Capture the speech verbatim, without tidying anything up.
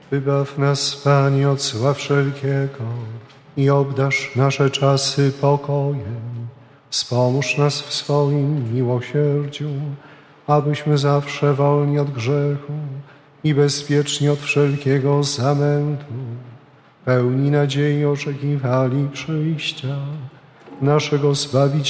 Wybaw nas, Panie, od zła wszelkiego i obdarz nasze czasy pokojem. Wspomóż nas w swoim miłosierdziu, abyśmy zawsze wolni od grzechu i bezpieczni od wszelkiego zamętu, pełni nadziei oczekiwali przyjścia naszego Zbawiciela